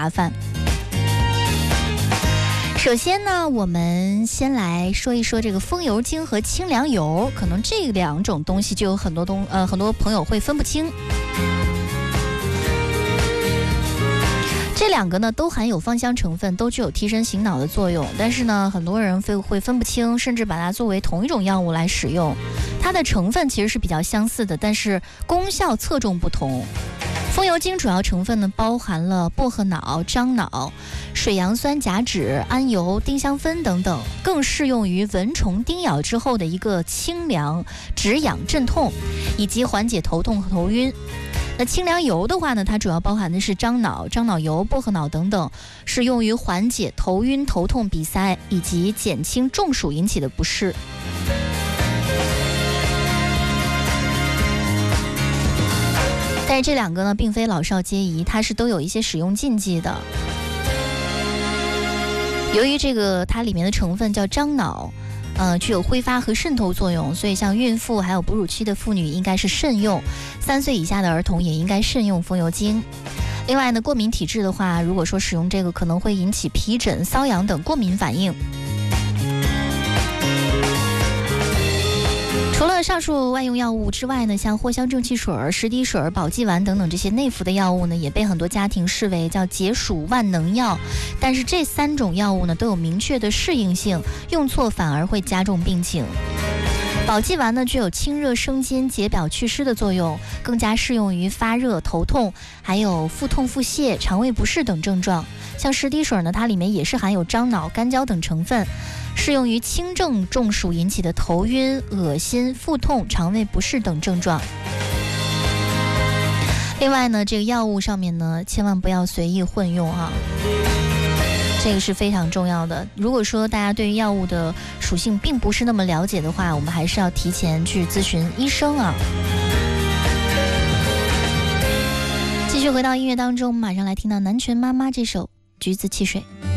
麻烦。首先呢，我们先来说一说这个风油精和清凉油，可能这两种东西就有很多朋友会分不清。这两个呢都含有芳香成分，都具有提神醒脑的作用，但是呢很多人会分不清，甚至把它作为同一种药物来使用。它的成分其实是比较相似的，但是功效侧重不同。风油精主要成分呢包含了薄荷脑、樟脑、水杨酸甲酯、桉油、丁香酚等等，更适用于蚊虫叮咬之后的一个清凉、止痒、镇痛，以及缓解头痛和头晕。那清凉油的话呢，它主要包含的是樟脑、樟脑油、薄荷脑等等，是用于缓解头晕、头痛、鼻塞以及减轻中暑引起的不适。但是这两个呢，并非老少皆宜，它是都有一些使用禁忌的。由于这个它里面的成分叫樟脑，具有挥发和渗透作用，所以像孕妇还有哺乳期的妇女应该是慎用，3岁以下的儿童也应该慎用风油精。另外呢，过敏体质的话，如果说使用这个可能会引起皮疹、瘙痒等过敏反应。除了上述外用药物之外呢，像藿香正气水、石滴水、保济丸等等这些内服的药物呢，也被很多家庭视为叫解暑万能药。但是这3种药物呢，都有明确的适应性，用错反而会加重病情。保济丸呢，具有清热生津、解表祛湿的作用，更加适用于发热、头痛，还有腹痛、腹泻、肠胃不适等症状。像石滴水呢，它里面也是含有樟脑、干胶等成分，适用于轻症中暑引起的头晕、恶心、腹痛、肠胃不适等症状。另外呢，这个药物上面呢，千万不要随意混用啊，这个是非常重要的。如果说大家对于药物的属性并不是那么了解的话，我们还是要提前去咨询医生啊。继续回到音乐当中，马上来听到南拳妈妈这首《橘子汽水》。